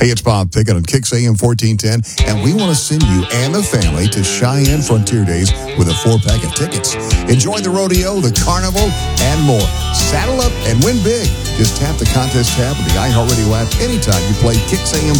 Hey, it's Bob Pickett on Kicks AM 1410, and we want to send you and the family to Cheyenne Frontier Days with a 4-pack of tickets. Enjoy the rodeo, the carnival, and more. Saddle up and win big. Just tap the contest tab with the iHeartRadio app anytime you play Kicks AM